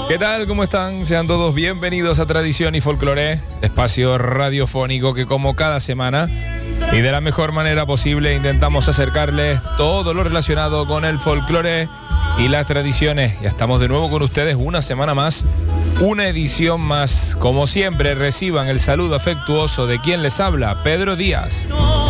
¿Qué tal? ¿Cómo están? Sean todos bienvenidos a Tradición y Folclore, espacio radiofónico que como cada semana y de la mejor manera posible intentamos acercarles todo lo relacionado con el folclore y las tradiciones. Ya estamos de nuevo con ustedes una semana más, una edición más. Como siempre, reciban el saludo afectuoso de quien les habla, Pedro Díaz.